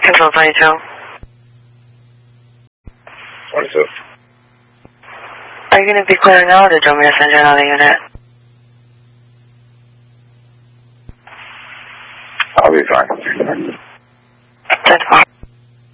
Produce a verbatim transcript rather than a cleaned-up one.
Control twenty-two. twenty-two. Are you going to be clear now, or did you want me to send you another unit? I'll be fine.